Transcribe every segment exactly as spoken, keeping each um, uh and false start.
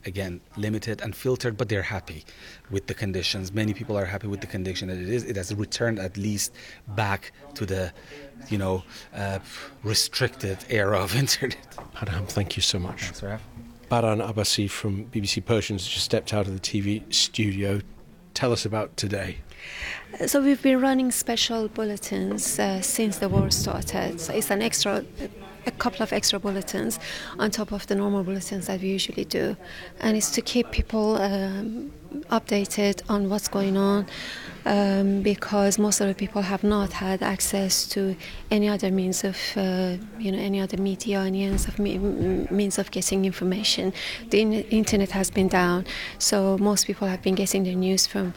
again, limited and filtered, but they're happy with the conditions. Many people are happy with the condition that it is. It has returned at least back to the, you know, uh, restricted era of internet. Padham, thank you so much. Thanks for having me. Baran Abbasi from B B C Persian has just stepped out of the T V studio. Tell us about today. So we've been running special bulletins uh, since the war started. So it's an extra, a couple of extra bulletins on top of the normal bulletins that we usually do, and it's to keep people um, updated on what's going on, um, because most of the people have not had access to any other means of, uh, you know, any other media, any means of, me- means of getting information. The in- internet has been down, so most people have been getting their news from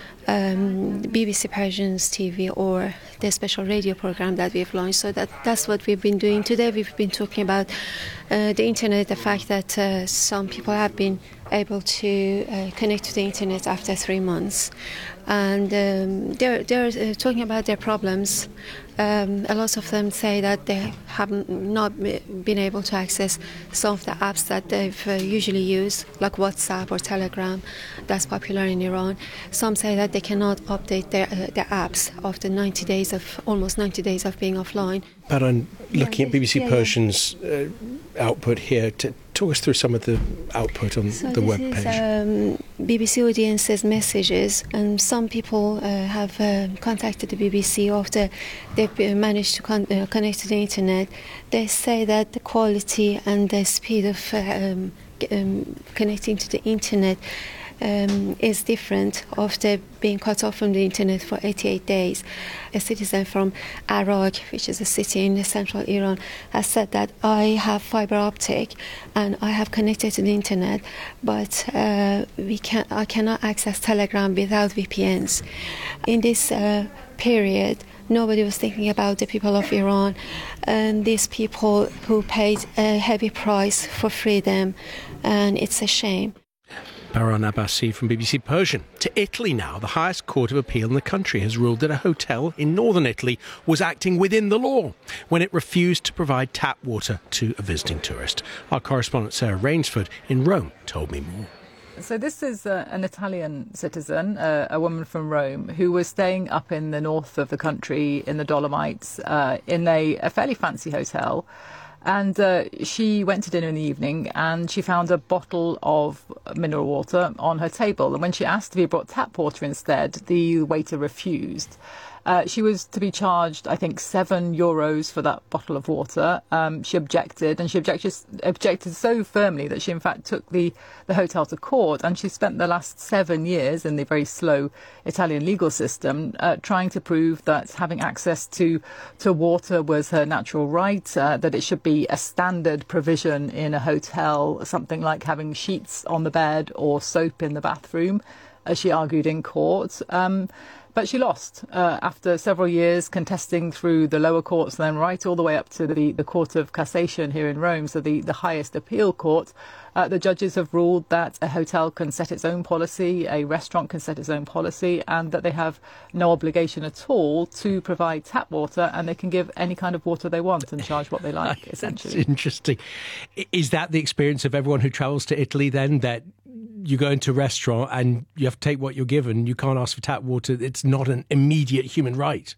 Um, B B C Persian's T V or the special radio program that we've launched. So that that's what we've been doing today. We've been talking about uh, the internet, the fact that uh, some people have been able to uh, connect to the internet after three months, and um, they're they're uh, talking about their problems. Um, a lot of them say that they have not been able to access some of the apps that they've uh, usually used, like WhatsApp or Telegram, that's popular in Iran. Some say that they cannot update their uh, their apps after ninety days of almost ninety days of being offline. Baran, looking Yeah, at B B C yeah, Persian's uh, output here, to talk us through some of the output on So the this web is page. um, B B C audience's messages, and some people uh, have uh, contacted the B B C after they've uh, managed to con- uh, connect to the internet. They say that the quality and the speed of uh, um, g- um, connecting to the internet Um, is different after being cut off from the internet for eighty-eight days. A citizen from Arak, which is a city in central Iran, has said that I have fiber optic and I have connected to the internet, but uh, we can I cannot access Telegram without V P Ns. In this uh, period, nobody was thinking about the people of Iran and these people who paid a heavy price for freedom, and it's a shame. Baran Abbasi from B B C Persian. To Italy now. The highest court of appeal in the country has ruled that a hotel in northern Italy was acting within the law when it refused to provide tap water to a visiting tourist. Our correspondent Sarah Rainsford in Rome told me more. So this is uh, an Italian citizen, uh, a woman from Rome, who was staying up in the north of the country in the Dolomites uh, in a, a fairly fancy hotel. And uh, she went to dinner in the evening and she found a bottle of mineral water on her table. And when she asked to be brought tap water instead, the waiter refused. Uh, she was to be charged, I think, seven euros for that bottle of water. Um, she objected, and she objected objected so firmly that she, in fact, took the, the hotel to court. And she spent the last seven years in the very slow Italian legal system uh, trying to prove that having access to, to water was her natural right, uh, that it should be a standard provision in a hotel, something like having sheets on the bed or soap in the bathroom, as she argued in court. Um, But she lost uh, after several years contesting through the lower courts, then right all the way up to the, the Court of Cassation here in Rome, so the, the highest appeal court. Uh, the judges have ruled that a hotel can set its own policy, a restaurant can set its own policy, and that they have no obligation at all to provide tap water, and they can give any kind of water they want and charge what they like, essentially. That's interesting. Is that the experience of everyone who travels to Italy then, that you go into a restaurant and you have to take what you're given, you can't ask for tap water, it's not an immediate human right?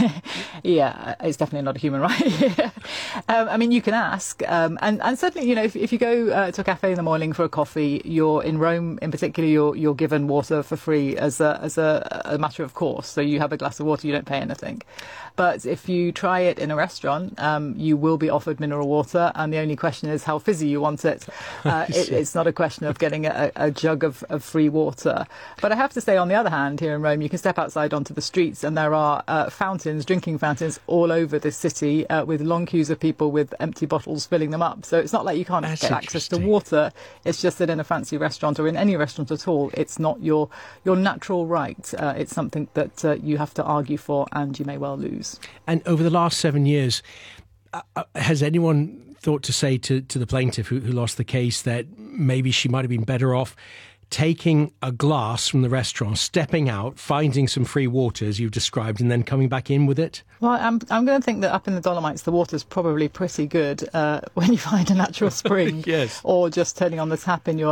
Yeah, it's definitely not a human right. um, I mean, you can ask, um, and and certainly, you know, if, if you go uh, to a cafe in the morning for a coffee, you're in Rome, in particular, you're you're given water for free as a as a, a matter of course. So you have a glass of water, you don't pay anything. But if you try it in a restaurant, um, you will be offered mineral water, and the only question is how fizzy you want it. Uh, it it's not a question of getting a, a jug of, of free water. But I have to say, on the other hand, here in Rome, you can step outside onto the streets, and there are uh, fountains, drinking fountains, all over this city, uh, with long queues of people with empty bottles filling them up. So it's not like you can't That's get access to water. It's just that in a fancy restaurant, or in any restaurant at all, it's not your your natural right. Uh, it's something that uh, you have to argue for, and you may well lose. And over the last seven years, uh, has anyone thought to say to, to the plaintiff who, who lost the case that maybe she might have been better off taking a glass from the restaurant, stepping out, finding some free water, as you've described, and then coming back in with it? Well, I'm I'm going to think that up in the Dolomites, the water's probably pretty good uh, when you find a natural spring, Yes. or just turning on the tap in your